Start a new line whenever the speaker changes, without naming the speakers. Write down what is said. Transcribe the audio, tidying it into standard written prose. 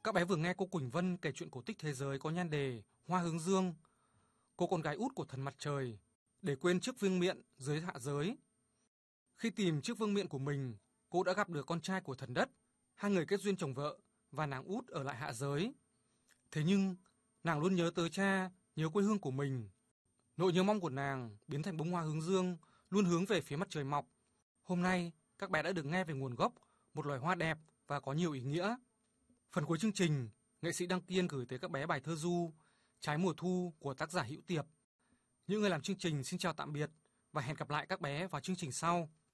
Các bé vừa nghe cô Quỳnh Vân kể chuyện cổ tích thế giới có nhan đề Hoa hướng dương, cô con gái út của thần mặt trời, để quên chiếc vương miện dưới hạ giới. Khi tìm chiếc vương miện của mình, cô đã gặp được con trai của thần đất, hai người kết duyên chồng vợ và nàng út ở lại hạ giới. Thế nhưng, nàng luôn nhớ tới cha, nhớ quê hương của mình. Nỗi nhớ mong của nàng biến thành bông hoa hướng dương, luôn hướng về phía mặt trời mọc. Hôm nay, các bé đã được nghe về nguồn gốc, một loài hoa đẹp và có nhiều ý nghĩa. Phần cuối chương trình, nghệ sĩ Đăng Kiên gửi tới các bé bài thơ ru Trái mùa thu của tác giả Hữu Tiệp. Những người làm chương trình xin chào tạm biệt và hẹn gặp lại các bé vào chương trình sau.